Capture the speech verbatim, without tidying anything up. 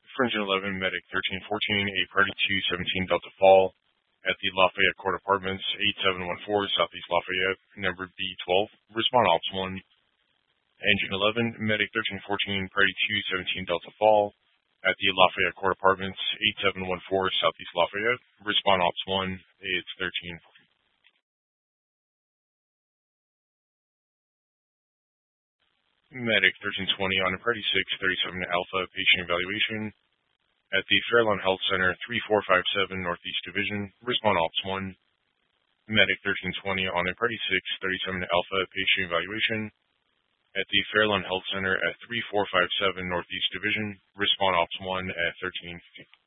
Fringe eleven, Medic thirteen fourteen, a Party two seventeen Delta Fall at the Lafayette Court Apartments, eight seven one four Southeast Lafayette, number B twelve. Respond Ops one. Engine eleven, Medic thirteen fourteen, Party two seventeen Delta Fall at the Lafayette Court Apartments, eight seven one four Southeast Lafayette. Respond Ops one. It's thirteen fourteen. Medic thirteen twenty on a Party six thirty-seven Alpha patient evaluation at the Fairlawn Health Center, three four five seven Northeast Division. Respond Ops one. Medic thirteen twenty on a Party six thirty-seven Alpha patient evaluation at the Fairlawn Health Center at three four five seven Northeast Division. Respond Ops one at thirteen fifteen.